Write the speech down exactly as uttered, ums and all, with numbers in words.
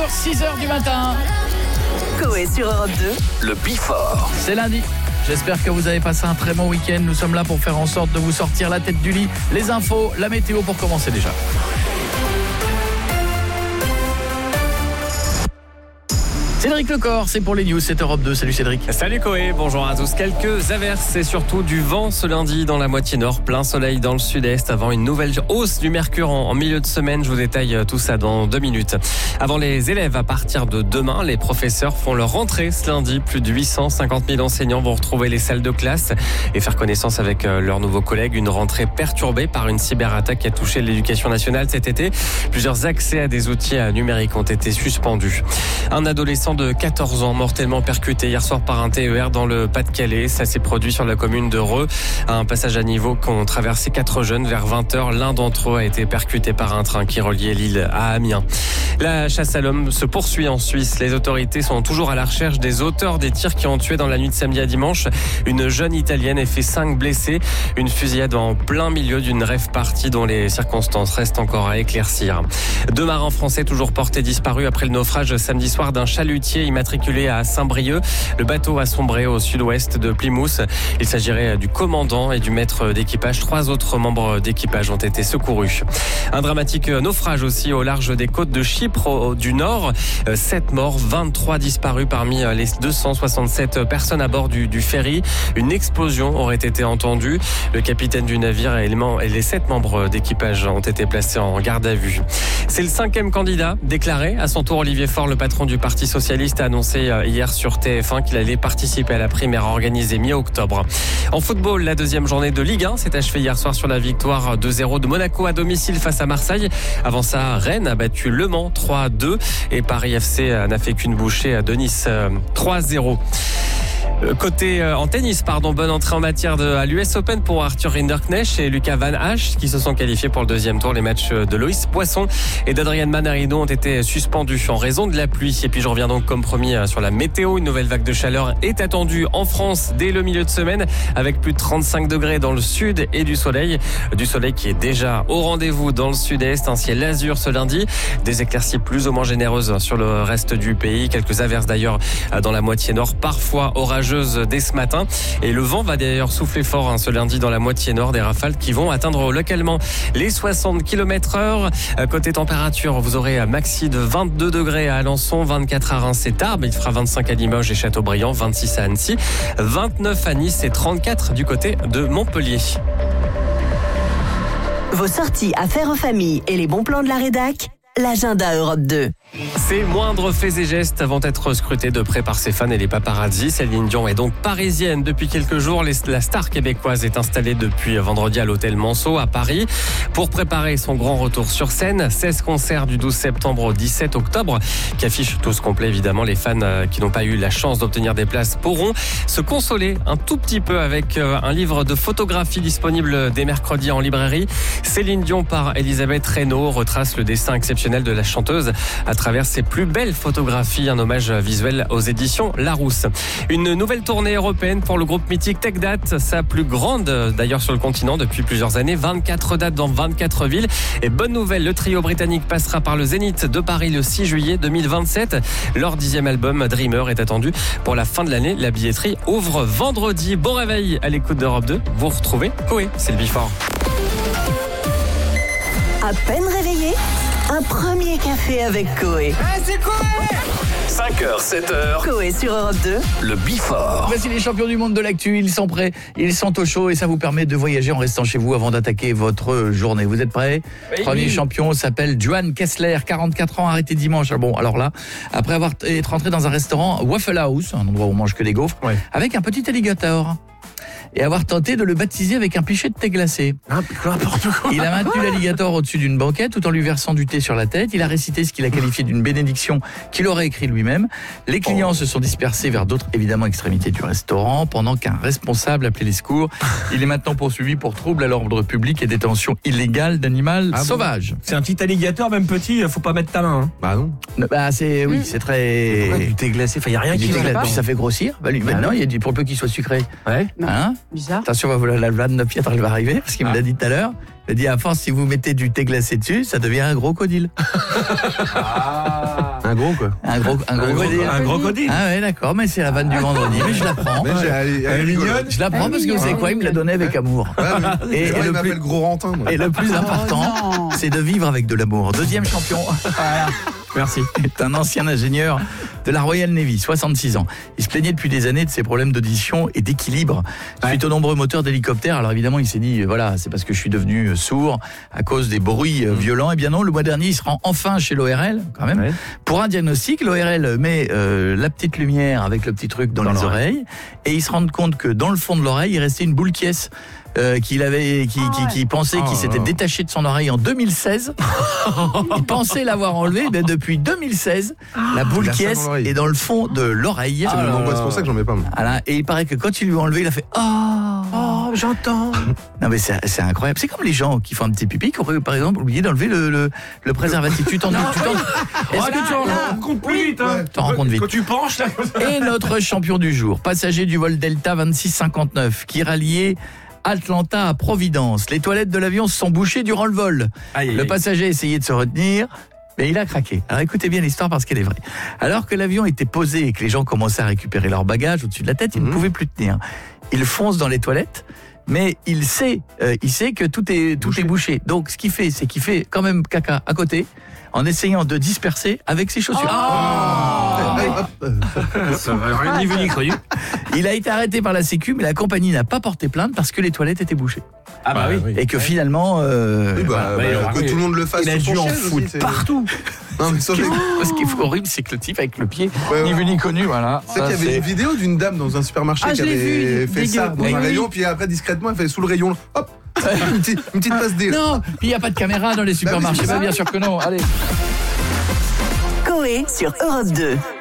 heures, six heures du matin. Coé sur Europe deux. Le Before. C'est lundi. J'espère que vous avez passé un très bon week-end. Nous sommes là pour faire en sorte de vous sortir la tête du lit. Les infos, la météo pour commencer déjà. Cédric Lecor, c'est pour les news, c'est Europe deux. Salut Cédric. Salut Coé, bonjour à tous. Quelques averses et surtout du vent ce lundi dans la moitié nord. Plein soleil dans le sud-est avant une nouvelle hausse du mercure en, en milieu de semaine. Je vous détaille tout ça dans deux minutes. Avant les élèves, à partir de demain, les professeurs font leur rentrée ce lundi. Plus de huit cent cinquante mille enseignants vont retrouver les salles de classe et faire connaissance avec leurs nouveaux collègues. Une rentrée perturbée par une cyberattaque qui a touché l'éducation nationale cet été. Plusieurs accès à des outils numériques ont été suspendus. Un adolescent de quatorze ans mortellement percuté hier soir par un T E R dans le Pas-de-Calais. Ça s'est produit sur la commune de Reux. À un passage à niveau qu'ont traversé quatre jeunes vers vingt heures. L'un d'entre eux a été percuté par un train qui reliait Lille à Amiens. La chasse à l'homme se poursuit en Suisse. Les autorités sont toujours à la recherche des auteurs des tirs qui ont tué dans la nuit de samedi à dimanche une jeune italienne et fait cinq blessés. Une fusillade en plein milieu d'une rave party dont les circonstances restent encore à éclaircir. Deux marins français toujours portés disparus après le naufrage samedi soir d'un chalutier immatriculé à Saint-Brieuc. Le bateau a sombré au sud-ouest de Plymouth. Il s'agirait du commandant et du maître d'équipage. Trois autres membres d'équipage ont été secourus. Un dramatique naufrage aussi au large des côtes de Chypre du Nord. Sept morts, vingt-trois disparus parmi les deux cent soixante-sept personnes à bord du, du ferry. Une explosion aurait été entendue. Le capitaine du navire et les sept membres d'équipage ont été placés en garde à vue. C'est le cinquième candidat déclaré. À son tour, Olivier Faure, le patron du Parti socialiste, a annoncé hier sur T F un qu'il allait participer à la primaire organisée mi-octobre. En football, la deuxième journée de Ligue un s'est achevée hier soir sur la victoire deux zéro de Monaco à domicile face à Marseille. Avant ça, Rennes a battu Le Mans trois à deux et Paris F C n'a fait qu'une bouchée à Nice trois zéro. Côté euh, en tennis, pardon, bonne entrée en matière de à l'U S Open pour Arthur Rinderknecht et Lucas Van Hache qui se sont qualifiés pour le deuxième tour. Les matchs de Loïs Poisson et d'Adrian Manarino ont été suspendus en raison de la pluie. Et puis je reviens donc comme promis sur la météo. Une nouvelle vague de chaleur est attendue en France dès le milieu de semaine avec plus de trente-cinq degrés dans le sud et du soleil. Du soleil qui est déjà au rendez-vous dans le sud-est. Un ciel azur ce lundi. Des éclaircies plus ou moins généreuses sur le reste du pays. Quelques averses d'ailleurs dans la moitié nord, parfois orageuses dès ce matin. Et le vent va d'ailleurs souffler fort hein, ce lundi dans la moitié nord, des rafales qui vont atteindre localement les soixante kilomètres heure. Côté température, vous aurez un maxi de vingt-deux degrés à Alençon, vingt-quatre à Reims et Tarbes. Il fera vingt-cinq à Limoges et Châteaubriand, vingt-six à Annecy, vingt-neuf à Nice et trente-quatre du côté de Montpellier. Vos sorties à faire en famille et les bons plans de la rédac, l'agenda Europe deux. Ces moindres faits et gestes vont être scrutés de près par ses fans et les paparazzi. Céline Dion est donc parisienne depuis quelques jours. La star québécoise est installée depuis vendredi à l'hôtel Manceau à Paris pour préparer son grand retour sur scène. seize concerts du douze septembre au dix-sept octobre qui affichent tous complets évidemment. Les fans qui n'ont pas eu la chance d'obtenir des places pourront se consoler un tout petit peu avec un livre de photographie disponible dès mercredi en librairie. Céline Dion par Elisabeth Reynaud retrace le dessin exceptionnel de la chanteuse à travers ses plus belles photographies, un hommage visuel aux éditions Larousse. Une nouvelle tournée européenne pour le groupe mythique Tech Dat, sa plus grande d'ailleurs sur le continent depuis plusieurs années, vingt-quatre dates dans vingt-quatre villes. Et bonne nouvelle, le trio britannique passera par le Zénith de Paris le six juillet deux mille vingt-sept. Leur dixième album Dreamer est attendu pour la fin de l'année. La billetterie ouvre vendredi. Bon réveil à l'écoute d'Europe deux. Vous retrouvez Coé, c'est le Before. À peine réveillé, un premier café avec Coé. Ah, c'est Coé! cinq heures, sept heures. Coé sur Europe deux. Le Before. Voici les champions du monde de l'actu. Ils sont prêts, ils sont au chaud et ça vous permet de voyager en restant chez vous avant d'attaquer votre journée. Vous êtes prêts? Oui. Premier champion s'appelle Johan Kessler, quarante-quatre ans, arrêté dimanche. Bon, alors là, après avoir été rentré dans un restaurant Waffle House, un endroit où on mange que des gaufres, ouais, avec un petit alligator, et avoir tenté de le baptiser avec un pichet de thé glacé. Ah, n'importe quoi. Il a maintenu l'alligator au-dessus d'une banquette tout en lui versant du thé sur la tête. Il a récité ce qu'il a qualifié d'une bénédiction qu'il aurait écrit lui-même. Les clients oh. se sont dispersés vers d'autres, évidemment, extrémités du restaurant pendant qu'un responsable appelait les secours. Il est maintenant poursuivi pour trouble à l'ordre public et détention illégale d'animal ah sauvage. Bon. C'est un petit alligator, même petit, faut pas mettre ta main. Hein. Bah non. Bah c'est, oui, mmh. c'est très... Pourquoi du thé glacé? Enfin, il n'y a rien qui va. Puis ça fait grossir. Bah, lui, bah, maintenant, il y a du, pour peu qu'il soit sucré. Ouais. Hein? Bizarre. Attention, voilà, la vanne de Pietre, elle va arriver, parce qu'il me l'a dit tout à l'heure. Il a dit à force, si vous mettez du thé glacé dessus, ça devient un gros crocodile. Ah. Un gros quoi. Un gros, un gros crocodile. Un crocodile. Ah ouais, d'accord, mais c'est la vanne du vendredi. Mais je la prends. Mais j'ai- elle est- elle est mignonne. Je la prends parce que vous savez quoi, il me l'a donné avec amour. Ouais, mais- Et- et, et moi, le il m'appelle plus- Gros Rantin. moi. Et le plus important, c'est de vivre avec de l'amour. Deuxième champion. Merci. est un ancien ingénieur de la Royal Navy, soixante-six ans. Il se plaignait depuis des années de ses problèmes d'audition et d'équilibre suite aux nombreux moteurs d'hélicoptères. Alors évidemment, il s'est dit, voilà, c'est parce que je suis devenu sourd à cause des bruits mmh. violents. Eh bien non, le mois dernier, il se rend enfin chez l'O R L, quand même, ouais. pour un diagnostic. L'O R L met euh, la petite lumière avec le petit truc dans, dans les oreilles et ils se rendent compte que dans le fond de l'oreille, il restait une boule qui est Euh, qu'il avait, qui, ah ouais. qui, qui pensait oh, qu'il s'était oh. détaché de son oreille en deux mille seize. Il pensait l'avoir enlevé, mais depuis deux mille seize, ah, la boule qui est, est dans le fond de l'oreille. C'est ah, pour ça que j'en mets pas. Voilà. Et il paraît que quand il lui a enlevé, il a fait oh, oh j'entends. Non mais c'est, c'est incroyable. C'est comme les gens qui font un petit pipi, qui auraient par exemple oublié d'enlever le, le, le préservatif. Tu t'en tu t'en... Est-ce oh, que tu en rends compte plus vite hein. Tu t'en rends compte vite. Quand tu penches là. Et notre champion du jour, passager du vol Delta vingt-six cinquante-neuf, qui ralliait Atlanta à Providence. Les toilettes de l'avion se sont bouchées durant le vol. Aïe, le aïe. passager a essayé de se retenir, mais il a craqué. Alors écoutez bien l'histoire parce qu'elle est vraie. Alors que l'avion était posé et que les gens commençaient à récupérer leur bagage au-dessus de la tête, mmh. il ne pouvait plus tenir. Il fonce dans les toilettes, mais il sait, euh, il sait que tout est tout bouché. est bouché. Donc ce qu'il fait, c'est qu'il fait quand même caca à côté, en essayant de disperser avec ses chaussures. Oh oh Ça va rien ni vu ni cru. Il a été arrêté par la Sécu, mais la compagnie n'a pas porté plainte parce que les toilettes étaient bouchées. Ah bah oui. Et que finalement, euh, oui, bah, bah, bah, que oui. tout le monde le fasse. Il a dû en foutre aussi, partout. Non, mais ce, qui est, ce qui est horrible, c'est que le type avec le pied, ouais, ni ouais. vu ni connu, voilà. C'est qu'il y avait c'est... une vidéo d'une dame dans un supermarché ah, qui avait vu, fait dégueu. ça dans oui, un oui. rayon, puis après discrètement, elle fait sous le rayon, hop, une petite, une petite passe D. Non, puis il n'y a pas de caméra dans les supermarchés, bah, oui, bah, bien sûr que non. Allez. Coé sur Europe deux.